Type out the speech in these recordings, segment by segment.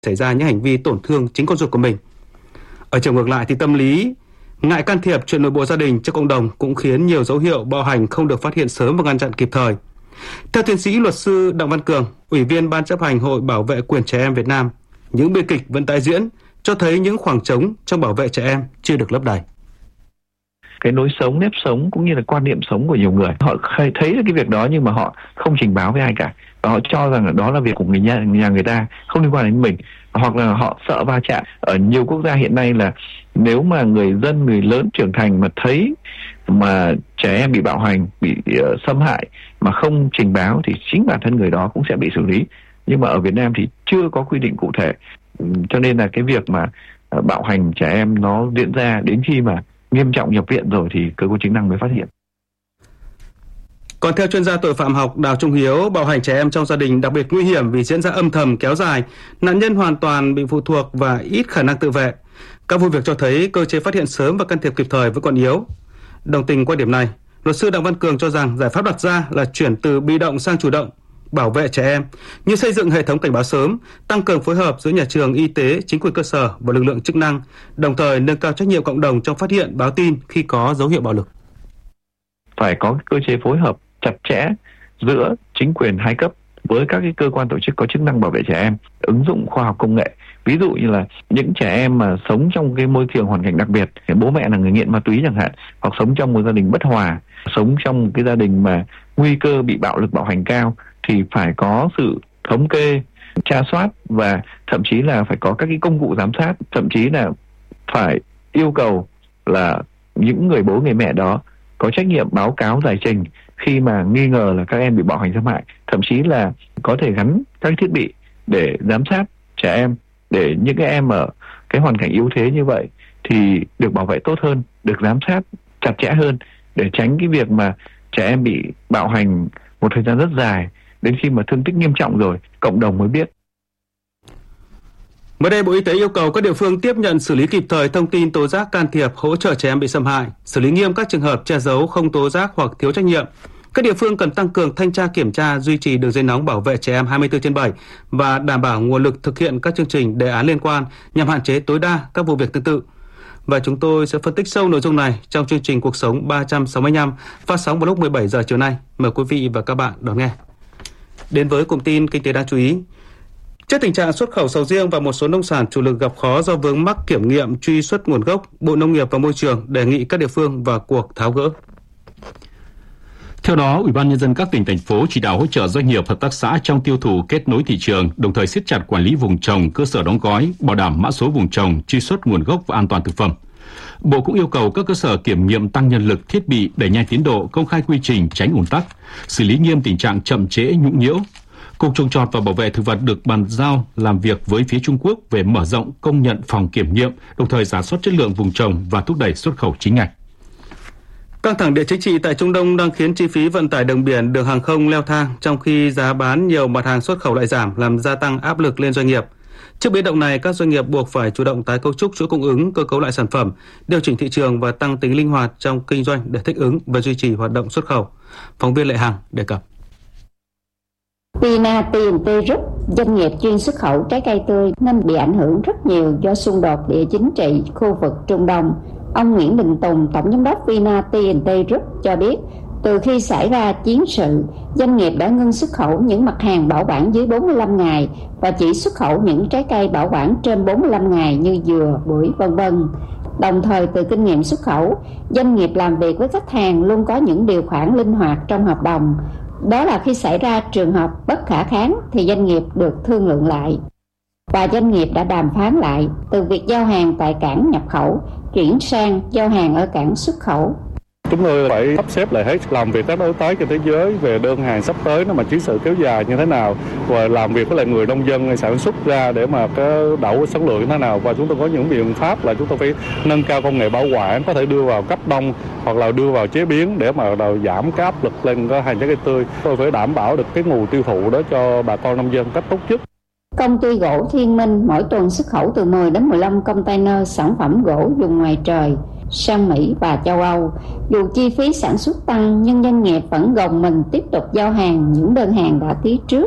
xảy ra những hành vi tổn thương chính con ruột của mình. Ở chiều ngược lại thì tâm lý ngại can thiệp chuyện nội bộ gia đình cho cộng đồng cũng khiến nhiều dấu hiệu bạo hành không được phát hiện sớm và ngăn chặn kịp thời. Theo tiến sĩ luật sư Đặng Văn Cường, Ủy viên Ban chấp hành Hội Bảo vệ quyền trẻ em Việt Nam, những bi kịch vẫn tái diễn cho thấy những khoảng trống trong bảo vệ trẻ em chưa được lấp đầy. Cái lối sống, nếp sống cũng như là quan niệm sống của nhiều người, họ thấy được cái việc đó nhưng mà họ không trình báo với ai cả. Và họ cho rằng là đó là việc của nhà người ta, không liên quan đến mình. Hoặc là họ sợ va chạm. Ở nhiều quốc gia hiện nay là nếu mà người lớn trưởng thành mà thấy mà trẻ em bị bạo hành, bị xâm hại mà không trình báo thì chính bản thân người đó cũng sẽ bị xử lý. Nhưng mà ở Việt Nam thì chưa có quy định cụ thể. Cho nên là cái việc mà bạo hành trẻ em nó diễn ra đến khi mà nghiêm trọng nhập viện rồi thì cơ quan chức năng mới phát hiện. Còn theo chuyên gia tội phạm học Đào Trung Hiếu, bạo hành trẻ em trong gia đình đặc biệt nguy hiểm vì diễn ra âm thầm kéo dài, nạn nhân hoàn toàn bị phụ thuộc và ít khả năng tự vệ. Các vụ việc cho thấy cơ chế phát hiện sớm và can thiệp kịp thời vẫn còn yếu. Đồng tình quan điểm này, luật sư Đặng Văn Cường cho rằng giải pháp đặt ra là chuyển từ bị động sang chủ động, bảo vệ trẻ em, như xây dựng hệ thống cảnh báo sớm, tăng cường phối hợp giữa nhà trường, y tế, chính quyền cơ sở và lực lượng chức năng, đồng thời nâng cao trách nhiệm cộng đồng trong phát hiện, báo tin khi có dấu hiệu bạo lực. Phải có cơ chế phối hợp chặt chẽ giữa chính quyền hai cấp với các cái cơ quan tổ chức có chức năng bảo vệ trẻ em, ứng dụng khoa học công nghệ. Ví dụ như là những trẻ em mà sống trong cái môi trường hoàn cảnh đặc biệt, bố mẹ là người nghiện ma túy chẳng hạn, hoặc sống trong một gia đình bất hòa, sống trong một cái gia đình mà nguy cơ bị bạo lực bạo hành cao, thì phải có sự thống kê, tra soát và thậm chí là phải có các cái công cụ giám sát, thậm chí là phải yêu cầu là những người bố người mẹ đó có trách nhiệm báo cáo giải trình khi mà nghi ngờ là các em bị bạo hành xâm hại, thậm chí là có thể gắn các thiết bị để giám sát trẻ em, để những cái em ở cái hoàn cảnh yếu thế như vậy thì được bảo vệ tốt hơn, được giám sát chặt chẽ hơn, để tránh cái việc mà trẻ em bị bạo hành một thời gian rất dài, đến khi mà thương tích nghiêm trọng rồi cộng đồng mới biết. Mới đây, Bộ Y tế yêu cầu các địa phương tiếp nhận xử lý kịp thời thông tin tố giác can thiệp hỗ trợ trẻ em bị xâm hại, xử lý nghiêm các trường hợp che giấu, không tố giác hoặc thiếu trách nhiệm. Các địa phương cần tăng cường thanh tra kiểm tra, duy trì đường dây nóng bảo vệ trẻ em 24/7 và đảm bảo nguồn lực thực hiện các chương trình, đề án liên quan nhằm hạn chế tối đa các vụ việc tương tự. Và chúng tôi sẽ phân tích sâu nội dung này trong chương trình Cuộc sống 365 phát sóng vào lúc 17 giờ chiều nay. Mời quý vị và các bạn đón nghe. Đến với cụm tin kinh tế đáng chú ý. Trước tình trạng xuất khẩu sầu riêng và một số nông sản chủ lực gặp khó do vướng mắc kiểm nghiệm truy xuất nguồn gốc, Bộ Nông nghiệp và Môi trường đề nghị các địa phương vào cuộc tháo gỡ. Theo đó, Ủy ban Nhân dân các tỉnh, thành phố chỉ đạo hỗ trợ doanh nghiệp, hợp tác xã trong tiêu thụ, kết nối thị trường, đồng thời siết chặt quản lý vùng trồng, cơ sở đóng gói, bảo đảm mã số vùng trồng, truy xuất nguồn gốc và an toàn thực phẩm. Bộ cũng yêu cầu các cơ sở kiểm nghiệm tăng nhân lực, thiết bị, đẩy nhanh tiến độ, công khai quy trình, tránh ùn tắc, xử lý nghiêm tình trạng chậm trễ, nhũng nhiễu. Cục Trồng trọt và Bảo vệ thực vật được bàn giao làm việc với phía Trung Quốc về mở rộng công nhận phòng kiểm nghiệm, đồng thời rà soát chất lượng vùng trồng và thúc đẩy xuất khẩu chính ngạch. Căng thẳng địa chính trị tại Trung Đông đang khiến chi phí vận tải đường biển, đường hàng không leo thang, trong khi giá bán nhiều mặt hàng xuất khẩu lại giảm, làm gia tăng áp lực lên doanh nghiệp. Trước biến động này, các doanh nghiệp buộc phải chủ động tái cấu trúc chuỗi cung ứng, cơ cấu lại sản phẩm, điều chỉnh thị trường và tăng tính linh hoạt trong kinh doanh để thích ứng và duy trì hoạt động xuất khẩu. Phóng viên Lệ Hằng đề cập. Vina TNT Group, doanh nghiệp chuyên xuất khẩu trái cây tươi nên bị ảnh hưởng rất nhiều do xung đột địa chính trị khu vực Trung Đông. Ông Nguyễn Đình Tùng, tổng giám đốc Vina TNT Group cho biết, từ khi xảy ra chiến sự, doanh nghiệp đã ngưng xuất khẩu những mặt hàng bảo quản dưới 45 ngày và chỉ xuất khẩu những trái cây bảo quản trên 45 ngày như dừa, bưởi, v.v. Đồng thời, từ kinh nghiệm xuất khẩu, doanh nghiệp làm việc với khách hàng luôn có những điều khoản linh hoạt trong hợp đồng. Đó là khi xảy ra trường hợp bất khả kháng thì doanh nghiệp được thương lượng lại. Và doanh nghiệp đã đàm phán lại từ việc giao hàng tại cảng nhập khẩu chuyển sang giao hàng ở cảng xuất khẩu. Chúng tôi phải sắp xếp lại hết, làm việc các đối tác trên thế giới về đơn hàng sắp tới nó mà chiến sự kéo dài như thế nào, và làm việc với lại người nông dân sản xuất ra để mà cái đẩu sản lượng như thế nào. Và chúng tôi có những biện pháp là chúng tôi phải nâng cao công nghệ bảo quản, có thể đưa vào cấp đông hoặc là đưa vào chế biến để mà giảm cái áp lực lên cái hàng trái cây tươi. Tôi phải đảm bảo được cái nguồn tiêu thụ đó cho bà con nông dân cách tốt nhất. Công ty gỗ Thiên Minh mỗi tuần xuất khẩu từ 10 đến 15 container sản phẩm gỗ dùng ngoài trời sang Mỹ và châu Âu. Dù chi phí sản xuất tăng nhưng doanh nghiệp vẫn gồng mình tiếp tục giao hàng những đơn hàng đã ký trước.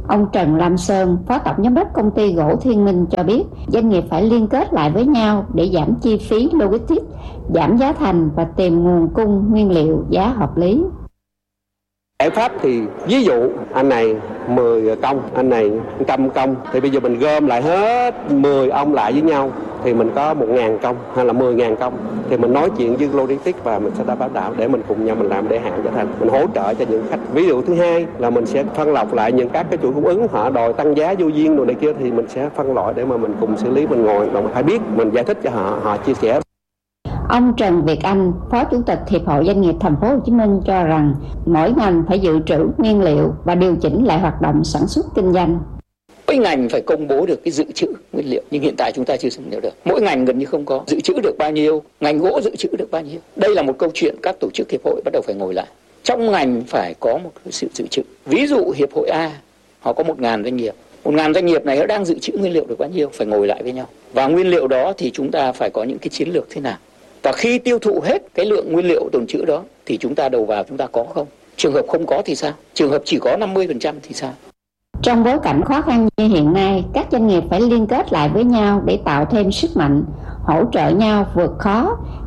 Ông Trần Lam Sơn, Phó Tổng Giám đốc Công ty Gỗ Thiên Minh cho biết, doanh nghiệp phải liên kết lại với nhau để giảm chi phí logistics, giảm giá thành và tìm nguồn cung nguyên liệu giá hợp lý. Giải pháp thì ví dụ anh này 10 công, anh này 100 công, thì bây giờ mình gom lại hết 10 ông lại với nhau thì mình có 1.000 công hay là 10.000 công, thì mình nói chuyện với logistics và mình sẽ đã bảo đảm để mình cùng nhau mình làm để hạ giá thành, mình hỗ trợ cho những khách. Ví dụ thứ hai là mình sẽ phân lọc lại những các cái chuỗi cung ứng họ đòi tăng giá vô duyên đồ này kia, thì mình sẽ phân loại để mà mình cùng xử lý, mình ngồi mình phải biết, mình giải thích cho họ chia sẻ. Ông Trần Việt Anh, Phó Chủ tịch Hiệp hội Doanh nghiệp Thành phố Hồ Chí Minh cho rằng mỗi ngành phải dự trữ nguyên liệu và điều chỉnh lại hoạt động sản xuất kinh doanh. Mỗi ngành phải công bố được cái dự trữ nguyên liệu, nhưng hiện tại chúng ta chưa dự liệu được. Mỗi ngành gần như không có dự trữ được bao nhiêu, ngành gỗ dự trữ được bao nhiêu. Đây là một câu chuyện các tổ chức hiệp hội bắt đầu phải ngồi lại. Trong ngành phải có một sự dự trữ. Ví dụ hiệp hội A, họ có 1.000 doanh nghiệp. 1.000 doanh nghiệp này nó đang dự trữ nguyên liệu được bao nhiêu, phải ngồi lại với nhau. Và nguyên liệu đó thì chúng ta phải có những cái chiến lược thế nào. Và khi tiêu thụ hết cái lượng nguyên liệu tồn trữ đó thì chúng ta đầu vào chúng ta có không? Trường hợp không có thì sao? Trường hợp chỉ có 50% thì sao? Trong bối cảnh khó khăn như hiện nay, các doanh nghiệp phải liên kết lại với nhau để tạo thêm sức mạnh, hỗ trợ nhau vượt khó,